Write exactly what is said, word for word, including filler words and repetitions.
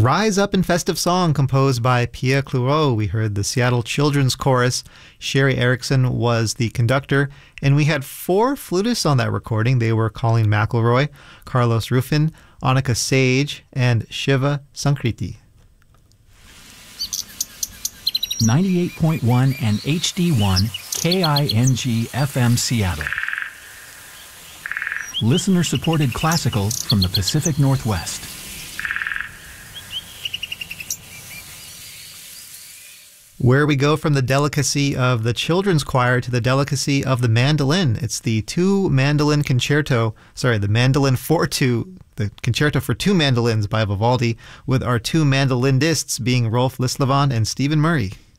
Rise Up in Festive Song, composed by Pierre Clairaut. We heard the Seattle Children's Chorus. Sherry Erickson was the conductor, and we had four flutists on that recording. They were Colleen McElroy, Carlos Rufin, Annika Sage, and Shiva Sankriti. ninety-eight point one and H D one K I N G F M Seattle. Listener-supported classical from the Pacific Northwest. Where we go from the delicacy of the children's choir to the delicacy of the mandolin. It's the two mandolin concerto, sorry, the mandolin for two, the concerto for two mandolins by Vivaldi, with our two mandolinists being Rolf Lislevan and Stephen Murray.